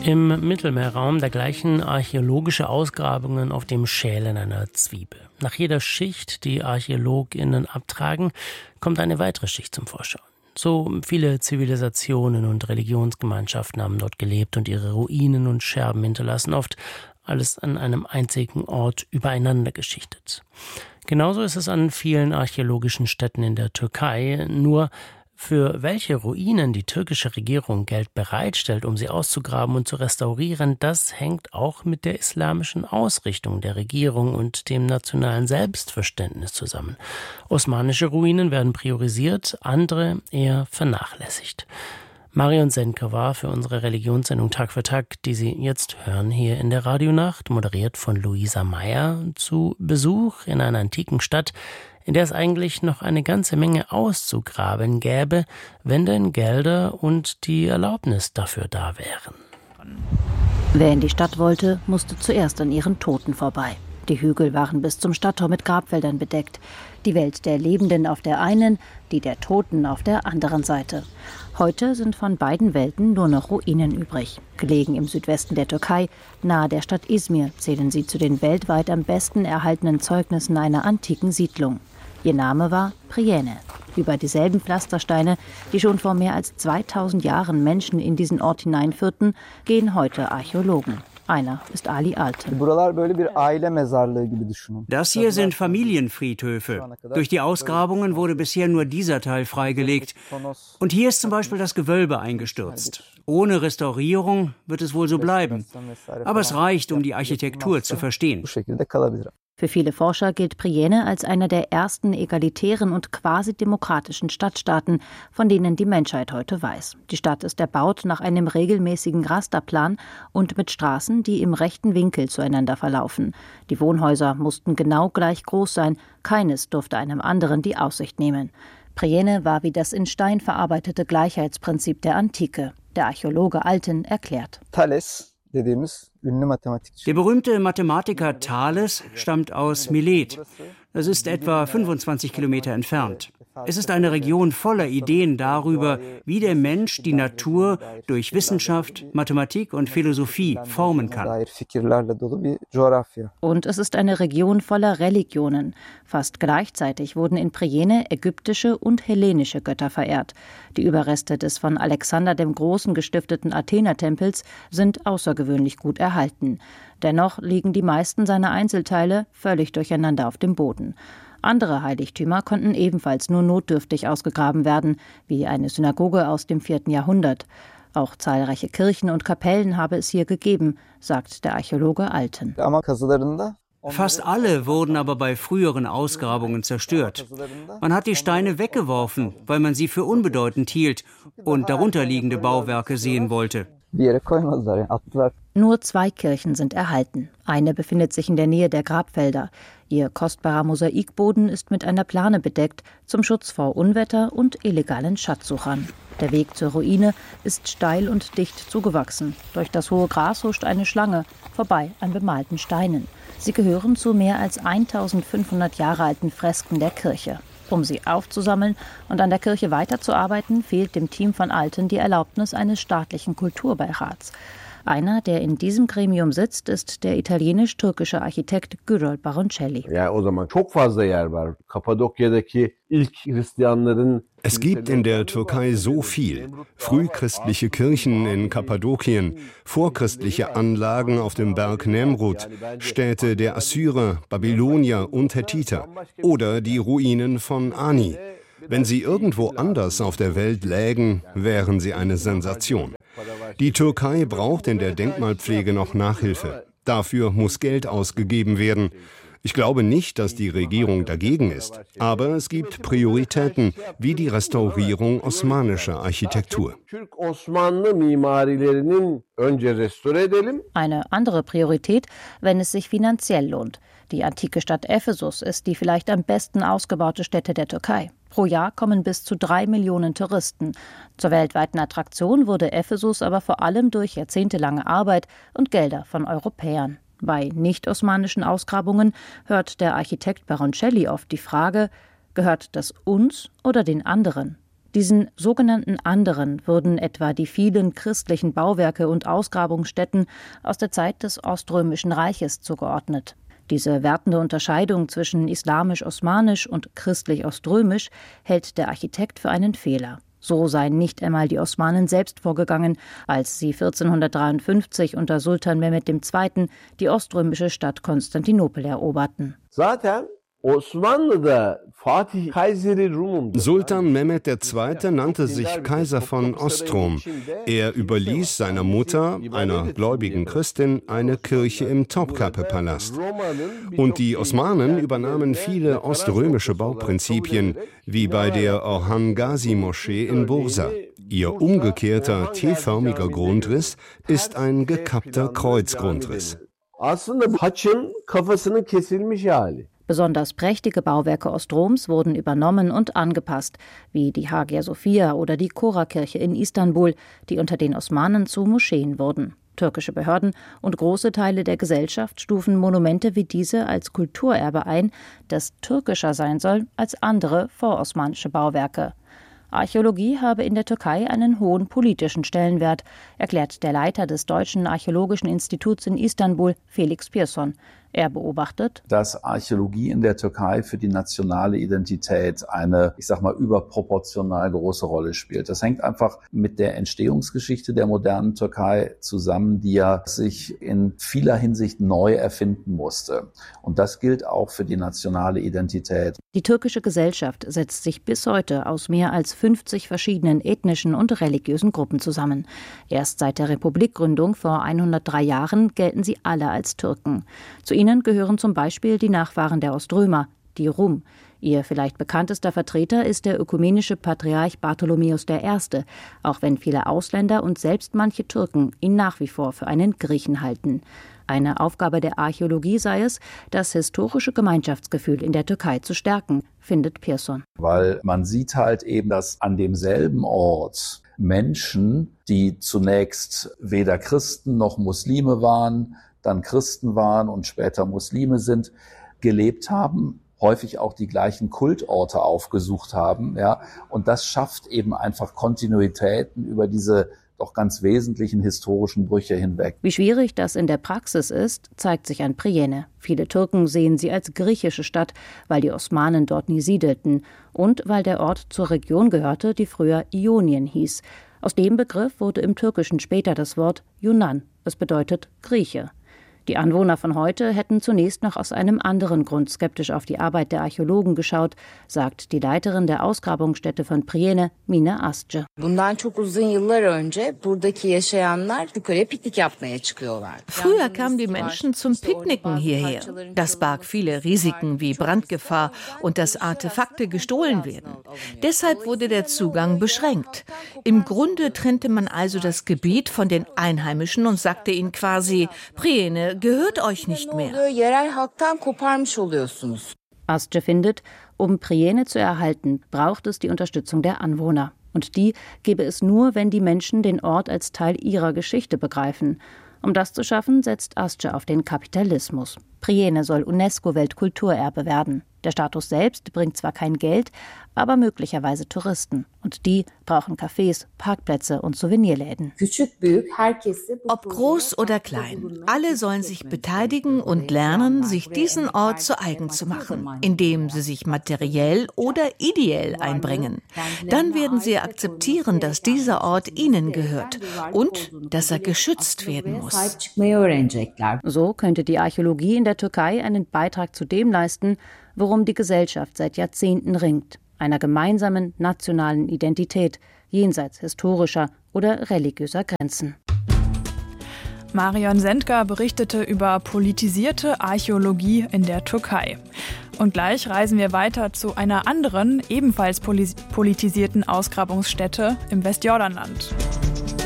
Im Mittelmeerraum dergleichen archäologische Ausgrabungen auf dem Schälen einer Zwiebel. Nach jeder Schicht, die ArchäologInnen abtragen, kommt eine weitere Schicht zum Vorschein. So viele Zivilisationen und Religionsgemeinschaften haben dort gelebt und ihre Ruinen und Scherben hinterlassen, oft alles an einem einzigen Ort übereinander geschichtet. Genauso ist es an vielen archäologischen Stätten in der Türkei, nur für welche Ruinen die türkische Regierung Geld bereitstellt, um sie auszugraben und zu restaurieren, das hängt auch mit der islamischen Ausrichtung der Regierung und dem nationalen Selbstverständnis zusammen. Osmanische Ruinen werden priorisiert, andere eher vernachlässigt. Marion Senke war für unsere Religionssendung Tag für Tag, die Sie jetzt hören, hier in der Radionacht, moderiert von Luisa Meyer, zu Besuch in einer antiken Stadt, in der es eigentlich noch eine ganze Menge auszugraben gäbe, wenn denn Gelder und die Erlaubnis dafür da wären. Wer in die Stadt wollte, musste zuerst an ihren Toten vorbei. Die Hügel waren bis zum Stadttor mit Grabfeldern bedeckt. Die Welt der Lebenden auf der einen, die der Toten auf der anderen Seite. Heute sind von beiden Welten nur noch Ruinen übrig. Gelegen im Südwesten der Türkei, nahe der Stadt Izmir, zählen sie zu den weltweit am besten erhaltenen Zeugnissen einer antiken Siedlung. Ihr Name war Priene. Über dieselben Pflastersteine, die schon vor mehr als 2000 Jahren Menschen in diesen Ort hineinführten, gehen heute Archäologen. Einer ist Ali Alten. Das hier sind Familienfriedhöfe. Durch die Ausgrabungen wurde bisher nur dieser Teil freigelegt. Und hier ist zum Beispiel das Gewölbe eingestürzt. Ohne Restaurierung wird es wohl so bleiben. Aber es reicht, um die Architektur zu verstehen. Für viele Forscher gilt Priene als einer der ersten egalitären und quasi demokratischen Stadtstaaten, von denen die Menschheit heute weiß. Die Stadt ist erbaut nach einem regelmäßigen Rasterplan und mit Straßen, die im rechten Winkel zueinander verlaufen. Die Wohnhäuser mussten genau gleich groß sein, keines durfte einem anderen die Aussicht nehmen. Priene war wie das in Stein verarbeitete Gleichheitsprinzip der Antike. Der Archäologe Alten erklärt. Der berühmte Mathematiker Thales stammt aus Milet. Das ist etwa 25 Kilometer entfernt. Es ist eine Region voller Ideen darüber, wie der Mensch die Natur durch Wissenschaft, Mathematik und Philosophie formen kann. Und es ist eine Region voller Religionen. Fast gleichzeitig wurden in Priene ägyptische und hellenische Götter verehrt. Die Überreste des von Alexander dem Großen gestifteten Athena-Tempels sind außergewöhnlich gut erhalten. Dennoch liegen die meisten seiner Einzelteile völlig durcheinander auf dem Boden. Andere Heiligtümer konnten ebenfalls nur notdürftig ausgegraben werden, wie eine Synagoge aus dem 4. Jahrhundert. Auch zahlreiche Kirchen und Kapellen habe es hier gegeben, sagt der Archäologe Alten. Fast alle wurden aber bei früheren Ausgrabungen zerstört. Man hat die Steine weggeworfen, weil man sie für unbedeutend hielt und darunterliegende Bauwerke sehen wollte. Nur 2 Kirchen sind erhalten. Eine befindet sich in der Nähe der Grabfelder. Ihr kostbarer Mosaikboden ist mit einer Plane bedeckt, zum Schutz vor Unwetter und illegalen Schatzsuchern. Der Weg zur Ruine ist steil und dicht zugewachsen. Durch das hohe Gras huscht eine Schlange, vorbei an bemalten Steinen. Sie gehören zu mehr als 1500 Jahre alten Fresken der Kirche. Um sie aufzusammeln und an der Kirche weiterzuarbeiten, fehlt dem Team von Alten die Erlaubnis eines staatlichen Kulturbeirats. Einer, der in diesem Gremium sitzt, ist der italienisch-türkische Architekt Gürol Baroncelli. Es gibt in der Türkei so viel. Frühchristliche Kirchen in Kappadokien, vorchristliche Anlagen auf dem Berg Nemrut, Städte der Assyrer, Babylonier und Hethiter oder die Ruinen von Ani. Wenn sie irgendwo anders auf der Welt lägen, wären sie eine Sensation. Die Türkei braucht in der Denkmalpflege noch Nachhilfe. Dafür muss Geld ausgegeben werden. Ich glaube nicht, dass die Regierung dagegen ist, aber es gibt Prioritäten wie die Restaurierung osmanischer Architektur. Eine andere Priorität, wenn es sich finanziell lohnt. Die antike Stadt Ephesus ist die vielleicht am besten ausgebaute Stätte der Türkei. Pro Jahr kommen bis zu 3 Millionen Touristen. Zur weltweiten Attraktion wurde Ephesus aber vor allem durch jahrzehntelange Arbeit und Gelder von Europäern. Bei nicht-osmanischen Ausgrabungen hört der Architekt Baroncelli oft die Frage, gehört das uns oder den anderen? Diesen sogenannten anderen wurden etwa die vielen christlichen Bauwerke und Ausgrabungsstätten aus der Zeit des Oströmischen Reiches zugeordnet. Diese wertende Unterscheidung zwischen islamisch-osmanisch und christlich-oströmisch hält der Architekt für einen Fehler. So seien nicht einmal die Osmanen selbst vorgegangen, als sie 1453 unter Sultan Mehmed II. Die oströmische Stadt Konstantinopel eroberten. Sultan Mehmed II. Nannte sich Kaiser von Ostrom. Er überließ seiner Mutter, einer gläubigen Christin, eine Kirche im Topkapi-Palast. Und die Osmanen übernahmen viele oströmische Bauprinzipien, wie bei der Orhan Gazi-Moschee in Bursa. Ihr umgekehrter T-förmiger Grundriss ist ein gekappter Kreuzgrundriss. Besonders prächtige Bauwerke Ostroms wurden übernommen und angepasst, wie die Hagia Sophia oder die Chora-Kirche in Istanbul, die unter den Osmanen zu Moscheen wurden. Türkische Behörden und große Teile der Gesellschaft stufen Monumente wie diese als Kulturerbe ein, das türkischer sein soll als andere vorosmanische Bauwerke. Archäologie habe in der Türkei einen hohen politischen Stellenwert, erklärt der Leiter des Deutschen Archäologischen Instituts in Istanbul, Felix Pierson. Er beobachtet, dass Archäologie in der Türkei für die nationale Identität eine, überproportional große Rolle spielt. Das hängt einfach mit der Entstehungsgeschichte der modernen Türkei zusammen, die ja sich in vieler Hinsicht neu erfinden musste. Und das gilt auch für die nationale Identität. Die türkische Gesellschaft setzt sich bis heute aus mehr als 50 verschiedenen ethnischen und religiösen Gruppen zusammen. Erst seit der Republikgründung vor 103 Jahren gelten sie alle als Türken. Zu ihnen gehören zum Beispiel die Nachfahren der Oströmer, die Rum. Ihr vielleicht bekanntester Vertreter ist der ökumenische Patriarch Bartholomäus I., auch wenn viele Ausländer und selbst manche Türken ihn nach wie vor für einen Griechen halten. Eine Aufgabe der Archäologie sei es, das historische Gemeinschaftsgefühl in der Türkei zu stärken, findet Pierson. Weil man sieht halt eben, dass an demselben Ort Menschen, die zunächst weder Christen noch Muslime waren, dann Christen waren und später Muslime sind, gelebt haben, häufig auch die gleichen Kultorte aufgesucht haben, ja, und das schafft eben einfach Kontinuitäten über diese doch ganz wesentlichen historischen Brüche hinweg. Wie schwierig das in der Praxis ist, zeigt sich an Priene. Viele Türken sehen sie als griechische Stadt, weil die Osmanen dort nie siedelten und weil der Ort zur Region gehörte, die früher Ionien hieß. Aus dem Begriff wurde im Türkischen später das Wort Yunan. Es bedeutet Grieche. Die Anwohner von heute hätten zunächst noch aus einem anderen Grund skeptisch auf die Arbeit der Archäologen geschaut, sagt die Leiterin der Ausgrabungsstätte von Priene, Mine Asce. Früher kamen die Menschen zum Picknicken hierher. Das barg viele Risiken wie Brandgefahr und dass Artefakte gestohlen werden. Deshalb wurde der Zugang beschränkt. Im Grunde trennte man also das Gebiet von den Einheimischen und sagte ihnen quasi, Priene gehört euch nicht mehr. Asce findet, um Priene zu erhalten, braucht es die Unterstützung der Anwohner. Und die gäbe es nur, wenn die Menschen den Ort als Teil ihrer Geschichte begreifen. Um das zu schaffen, setzt Asce auf den Kapitalismus. Priene soll UNESCO-Weltkulturerbe werden. Der Status selbst bringt zwar kein Geld, aber möglicherweise Touristen. Und die brauchen Cafés, Parkplätze und Souvenirläden. Ob groß oder klein, alle sollen sich beteiligen und lernen, sich diesen Ort zu eigen zu machen, indem sie sich materiell oder ideell einbringen. Dann werden sie akzeptieren, dass dieser Ort ihnen gehört und dass er geschützt werden muss. So könnte die Archäologie in der Türkei einen Beitrag zu dem leisten, worum die Gesellschaft seit Jahrzehnten ringt: einer gemeinsamen nationalen Identität, jenseits historischer oder religiöser Grenzen. Marion Sendker berichtete über politisierte Archäologie in der Türkei. Und gleich reisen wir weiter zu einer anderen, ebenfalls politisierten Ausgrabungsstätte im Westjordanland.